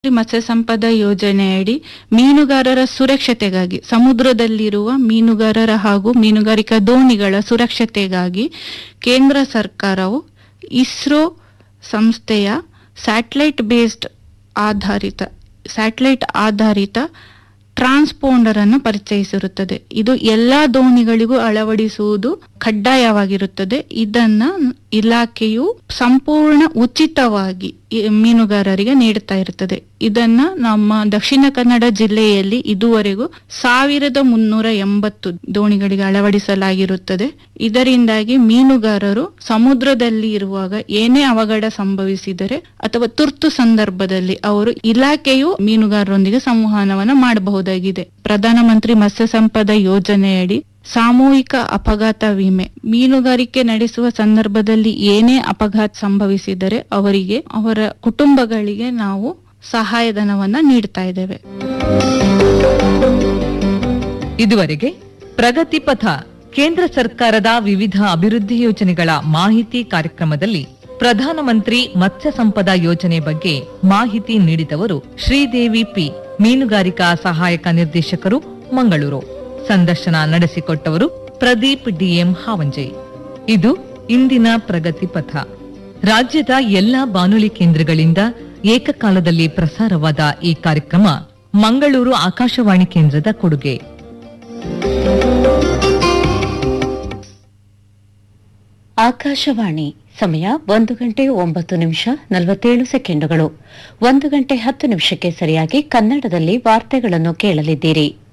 ಮತ್ಸ್ಯ ಸಂಪದ ಯೋಜನೆಯಡಿ ಮೀನುಗಾರರ ಸುರಕ್ಷತೆಗಾಗಿ ಸಮುದ್ರದಲ್ಲಿರುವ ಮೀನುಗಾರರ ಹಾಗೂ ಮೀನುಗಾರಿಕಾ ದೋಣಿಗಳ ಸುರಕ್ಷತೆಗಾಗಿ ಕೇಂದ್ರ ಸರ್ಕಾರವು ಇಸ್ರೋ ಸಂಸ್ಥೆಯ ಸ್ಯಾಟಲೈಟ್ ಆಧಾರಿತ ಟ್ರಾನ್ಸ್ಪೋಂಡರ್ ಅನ್ನು ಪರಿಚಯಿಸಿರುತ್ತದೆ. ಇದು ಎಲ್ಲಾ ದೋಣಿಗಳಿಗೂ ಅಳವಡಿಸುವುದು ಕಡ್ಡಾಯವಾಗಿರುತ್ತದೆ. ಇದನ್ನ ಇಲಾಖೆಯು ಸಂಪೂರ್ಣ ಉಚಿತವಾಗಿ ಮೀನುಗಾರರಿಗೆ ನೀಡುತ್ತಾ ಇರುತ್ತದೆ. ಇದನ್ನ ನಮ್ಮ ದಕ್ಷಿಣ ಕನ್ನಡ ಜಿಲ್ಲೆಯಲ್ಲಿ ಇದುವರೆಗೂ 1380 ದೋಣಿಗಳಿಗೆ ಅಳವಡಿಸಲಾಗಿರುತ್ತದೆ. ಇದರಿಂದಾಗಿ ಮೀನುಗಾರರು ಸಮುದ್ರದಲ್ಲಿ ಇರುವಾಗ ಏನೇ ಅವಘಡ ಸಂಭವಿಸಿದರೆ ಅಥವಾ ತುರ್ತು ಸಂದರ್ಭದಲ್ಲಿ ಅವರು ಇಲಾಖೆಯು ಮೀನುಗಾರರೊಂದಿಗೆ ಸಂವಹನವನ್ನು ಮಾಡಬಹುದಾಗಿದೆ. ಪ್ರಧಾನಮಂತ್ರಿ ಮತ್ಸ್ಯ ಸಂಪದ ಯೋಜನೆಯಡಿ ಸಾಮೂಹಿಕ ಅಪಘಾತ ವಿಮೆ, ಮೀನುಗಾರಿಕೆ ನಡೆಸುವ ಸಂದರ್ಭದಲ್ಲಿ ಏನೇ ಅಪಘಾತ ಸಂಭವಿಸಿದರೆ ಅವರಿಗೆ ಅವರ ಕುಟುಂಬಗಳಿಗೆ ನಾವು ಸಹಾಯಧನವನ್ನ ನೀಡ್ತಾ ಇದ್ದೇವೆ. ಇದುವರೆಗೆ ಪ್ರಗತಿ ಪಥ ಕೇಂದ್ರ ಸರ್ಕಾರದ ವಿವಿಧ ಅಭಿವೃದ್ಧಿ ಯೋಜನೆಗಳ ಮಾಹಿತಿ ಕಾರ್ಯಕ್ರಮದಲ್ಲಿ ಪ್ರಧಾನಮಂತ್ರಿ ಮತ್ಸ್ಯ ಸಂಪದ ಯೋಜನೆ ಬಗ್ಗೆ ಮಾಹಿತಿ ನೀಡಿದವರು ಶ್ರೀದೇವಿ ಪಿ, ಮೀನುಗಾರಿಕಾ ಸಹಾಯಕ ನಿರ್ದೇಶಕರು, ಮಂಗಳೂರು. ಸಂದರ್ಶನ ನಡೆಸಿಕೊಟ್ಟವರು ಪ್ರದೀಪ್ ಡಿಎಂ ಹಾವಂಜೆ. ಇದು ಇಂದಿನ ಪ್ರಗತಿ ಪಥ. ರಾಜ್ಯದ ಎಲ್ಲಾ ಬಾನುಲಿ ಕೇಂದ್ರಗಳಿಂದ ಏಕಕಾಲದಲ್ಲಿ ಪ್ರಸಾರವಾದ ಈ ಕಾರ್ಯಕ್ರಮ ಮಂಗಳೂರು ಆಕಾಶವಾಣಿ ಕೇಂದ್ರದ ಕೊಡುಗೆ. ಆಕಾಶವಾಣಿ. ಸಮಯ 1:09:47. 1:10 ಸರಿಯಾಗಿ ಕನ್ನಡದಲ್ಲಿ ವಾರ್ತೆಗಳನ್ನು ಕೇಳಲಿದ್ದೀರಿ.